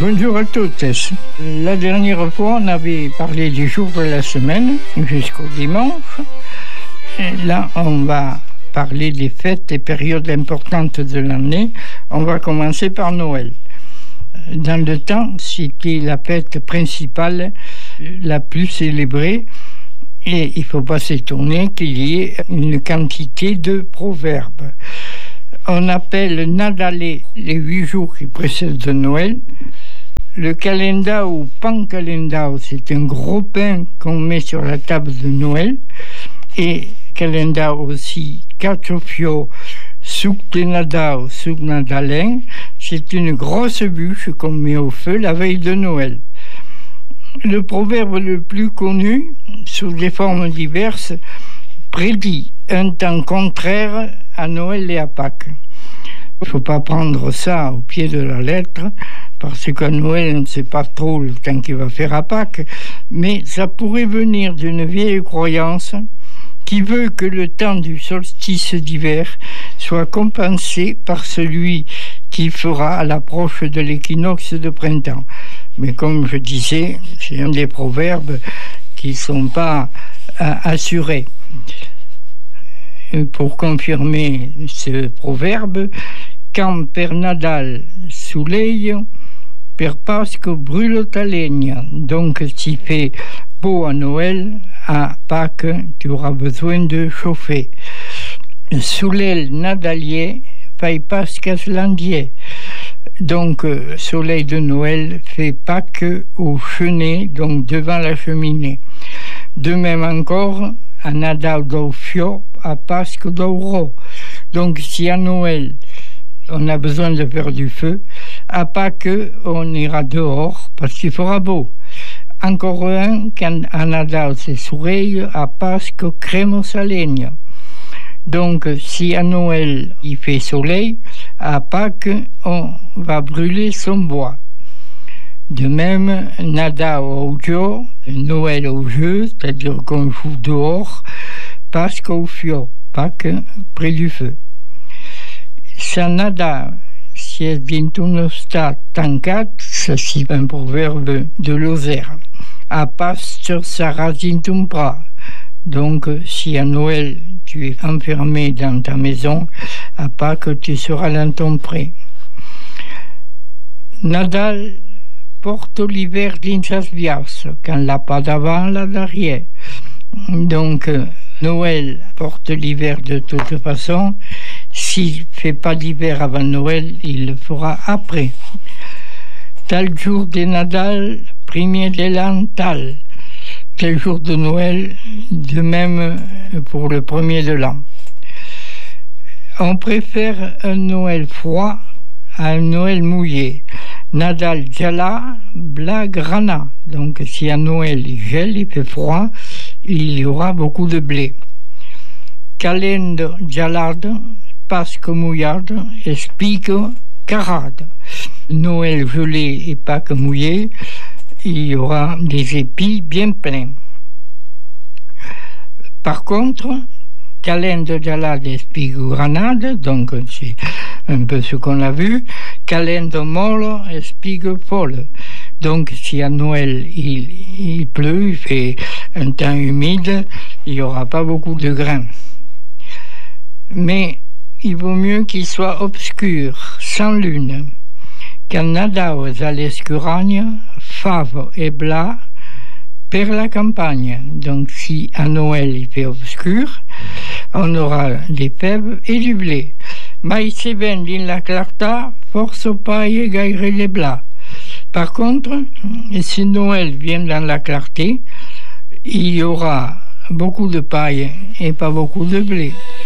Bonjour à toutes. La dernière fois, on avait parlé du jour de la semaine jusqu'au dimanche. Et là, on va parler des fêtes et périodes importantes de l'année. On va commencer par Noël. Dans le temps, c'était la fête principale, la plus célébrée. Et il ne faut pas s'étonner qu'il y ait une quantité de proverbes. On appelle Nadalé les 8 jours qui précèdent Noël. Le calendar ou pan-calendar, c'est un gros pain qu'on met sur la table de Noël. Et calendar aussi, cachofio, souk de Nadal, souk nadalin, c'est une grosse bûche qu'on met au feu la veille de Noël. Le proverbe le plus connu, sous des formes diverses, prédit un temps contraire à Noël et à Pâques. Il ne faut pas prendre ça au pied de la lettre, parce qu'à Noël, on ne sait pas trop le temps qu'il va faire à Pâques, mais ça pourrait venir d'une vieille croyance qui veut que le temps du solstice d'hiver soit compensé par celui qui fera à l'approche de l'équinoxe de printemps. Mais comme je disais, c'est un des proverbes qui ne sont pas assurés. Pour confirmer ce proverbe, quand per Nadal soleil, per Pasqua brûle ta legna. Donc, s'il fait beau à Noël, à Pâques, tu auras besoin de chauffer. Soleil nadalier, fai Pascas landier. Donc, soleil de Noël fait Pâques au chenet, donc devant la cheminée. De même encore, à Nadal do fio, à Pâques d'Auro. Donc, si à Noël, on a besoin de faire du feu, à Pâques, on ira dehors parce qu'il fera beau. Encore un, quand à Nadal c'est soleil, à Pâques, cremos a legna. Donc, si à Noël, il fait soleil, à Pâques, on va brûler son bois. De même, Nadal au jeu, Noël au jeu, c'est-à-dire qu'on joue dehors, Pâques au fio, Pâques près du feu. Sa Nadal, si è vinto sta tancat, ça c'est un proverbe de Lozère. À Pâques, ça rasine un bras. Donc, si à Noël, tu es enfermé dans ta maison, à Pâques, tu seras dans ton pré. Nadal porte l'hiver dins as vias, quand l'a pas d'avant, l'a d'arrière. Donc, Noël porte l'hiver de toute façon. S'il ne fait pas d'hiver avant Noël, il le fera après. Tel jour de Nadal, premier de l'an, tal. Tel jour de Noël, de même pour le premier de l'an. On préfère un Noël froid à un Noël mouillé. Nadal jala, bla grana. Donc si à Noël il gèle, il fait froid, il y aura beaucoup de blé. Calendo jalad, Pasque mouillade, espigue carade. Noël gelé et Pâques mouillé, il y aura des épis bien pleins. Par contre, calendo jalad, espigue granade, donc c'est un peu ce qu'on a vu, calendo molo, espigue folle. Donc si à Noël il pleut, il fait un temps humide, il n'y aura pas beaucoup de grains. Mais il vaut mieux qu'il soit obscur, sans lune. Quand Nadal all'escuragne, fave et blas, per la campagne. Donc si à Noël il fait obscur, on aura des fèves et du blé. Mais si ben in la clartà, force paille gaire les blas. Par contre, si Noël vient dans la clarté, il y aura beaucoup de paille et pas beaucoup de blé.